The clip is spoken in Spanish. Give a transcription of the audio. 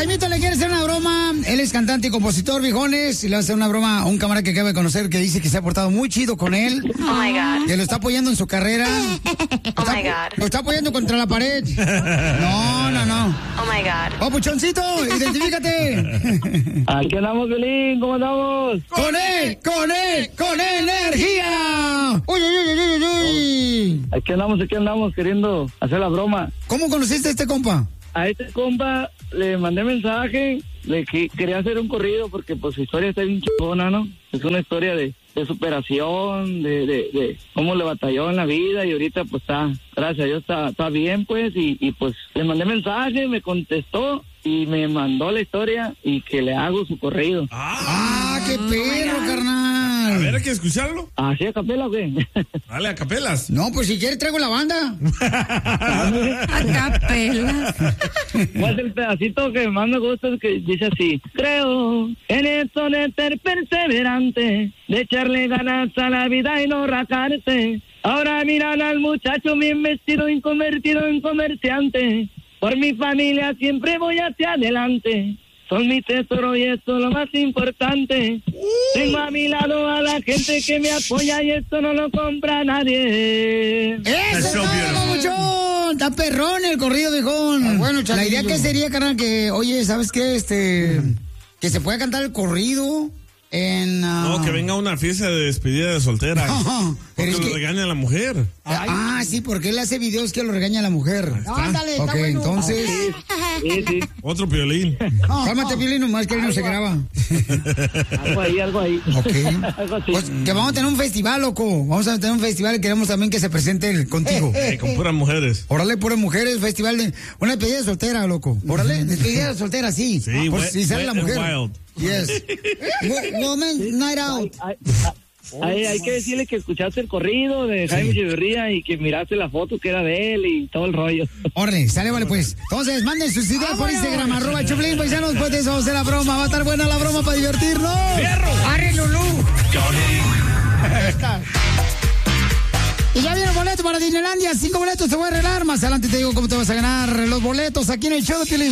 Jaimito le quiere hacer una broma. Él es cantante y compositor, viejones. Y le va a hacer una broma a un camarada que acaba de conocer que dice que se ha portado muy chido con él. Oh my God. Que lo está apoyando en su carrera. Oh my God. Lo está apoyando contra la pared. No. Oh my God. Oh, Puchoncito, identifícate. Aquí andamos, Violín, ¿cómo andamos? ¡Con energía! ¡Uy! Aquí andamos queriendo hacer la broma. ¿Cómo conociste a este compa? A este compa le mandé mensaje de que quería hacer un corrido porque pues su historia está bien chingona, ¿no? Es una historia de superación, de cómo le batalló en la vida y ahorita pues está, gracias a Dios está bien pues y pues le mandé mensaje, me contestó y me mandó la historia y que le hago su corrido. ¡Qué perro, carnal! A ver, hay que escucharlo. ¿Así a capela o qué? Dale, a capelas. No, pues si quieres traigo la banda. A capela. Pues el pedacito que más me gusta es que dice así: creo en esto de ser perseverante, de echarle ganas a la vida y no rajarse. Ahora miran al muchacho bien vestido y convertido en comerciante. Por mi familia siempre voy hacia adelante. Son mi tesoro y esto es lo más importante. Tengo a mi lado a la gente que me apoya y esto no lo compra nadie. ¡Eso, papuchón! Está perrón el corrido, viejón. Bueno, la idea que sería, carnal, que, oye, ¿sabes qué? Que se pueda cantar el corrido en... No, que venga una fiesta de despedida de soltera. No, porque lo regaña a la mujer. Sí, porque él hace videos que lo regaña a la mujer. Ándale, está bueno. Entonces... Sí. Otro Piolín. Cálmate, Piolín, nomás que él no se graba. Algo ahí. Ok. Algo así. Pues que vamos a tener un festival, loco. Vamos a tener un festival y queremos también que se presente él contigo. Con puras mujeres. Órale, puras mujeres, festival de... Una despedida de soltera, loco. Órale, despedida de soltera, sí. Sí, por si sale la mujer. Wild. Yes. Woman night out. Hay que decirle que escuchaste el corrido de Jaime Echeverría y que miraste la foto que era de él y todo el rollo. Órale, sale, vale pues. Entonces, manden sus ideas por Instagram, @Choplin, paisanos, después de eso vamos a hacer la broma. Va a estar buena la broma para divertirnos. ¡Fierro! ¡Arre, Lulú! Y ya viene el boleto para Disneylandia. 5 boletos te voy a arreglar. Más adelante te digo cómo te vas a ganar los boletos aquí en el show de Piolín.